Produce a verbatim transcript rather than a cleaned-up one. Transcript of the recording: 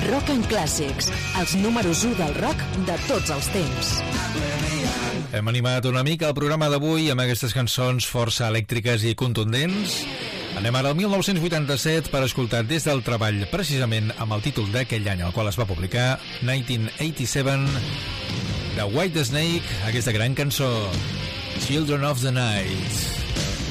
Rock and Clàssics, els números u del rock de tots els temps. Hem animat una mica el programa d'avui amb aquestes cançons força elèctriques i contundents. Anem ara al mil nou-cents vuitanta-set per escoltar des del treball, precisament amb el títol d'aquell any al qual es va publicar, nineteen eighty-seven, de Whitesnake, aquesta gran cançó, Children of the Night.